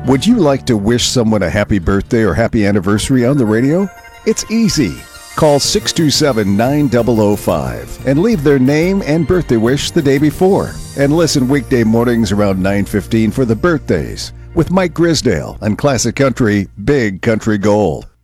Would you like to wish someone a happy birthday or happy anniversary on the radio? It's easy. Call 627-9005 and leave their name and birthday wish the day before. And listen weekday mornings around 9:15 for the birthdays with Mike Grisdale on Classic Country Big Country Gold.